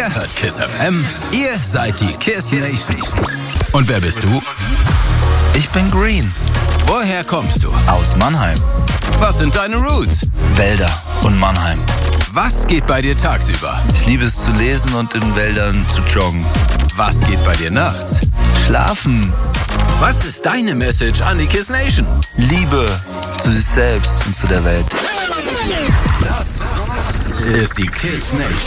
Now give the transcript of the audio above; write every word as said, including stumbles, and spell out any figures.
Ihr hört KISS F M, ihr seid die KISS Nation. Und wer bist du? Ich bin Green. Woher kommst du? Aus Mannheim. Was sind deine Roots? Wälder und Mannheim. Was geht bei dir tagsüber? Ich liebe es zu lesen und in Wäldern zu joggen. Was geht bei dir nachts? Schlafen. Was ist deine Message an die KISS Nation? Liebe zu sich selbst und zu der Welt. Das ist die KISS Nation.